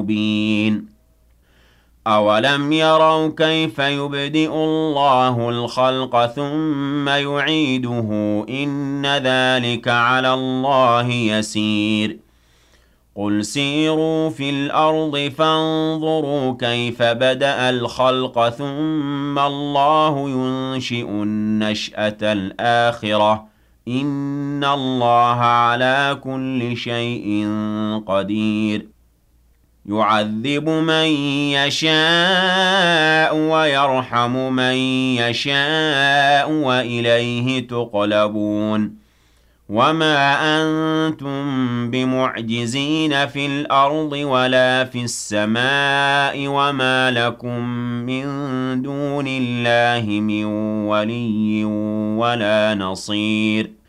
مبين أولم يروا كيف يبدئ الله الخلق ثم يعيده إن ذلك على الله يسير قل سيروا في الأرض فانظروا كيف بدأ الخلق ثم الله ينشئ النشأة الآخرة إن الله على كل شيء قدير يعذب من يشاء ويرحم من يشاء وإليه تقلبون وما أنتم بمعجزين في الأرض ولا في السماء وما لكم من دون الله من ولي ولا نصير